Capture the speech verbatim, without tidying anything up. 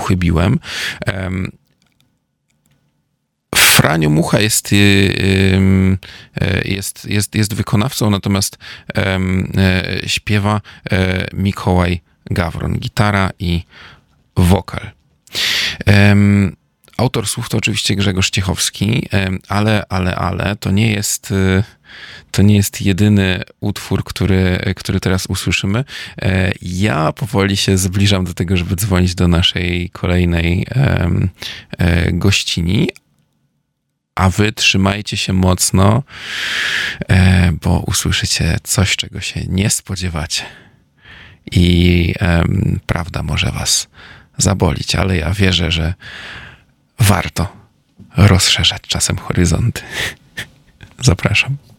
uchybiłem. Franio Mucha jest, jest, jest, jest wykonawcą, natomiast śpiewa Mikołaj Gawron. Gitara i wokal. Autor słów to oczywiście Grzegorz Ciechowski, ale, ale, ale to nie jest, to nie jest jedyny utwór, który, który teraz usłyszymy. Ja powoli się zbliżam do tego, żeby dzwonić do naszej kolejnej gościni, a wy trzymajcie się mocno, bo usłyszycie coś, czego się nie spodziewacie. I prawda może was zabolić, ale ja wierzę, że warto rozszerzać czasem horyzonty. Zapraszam.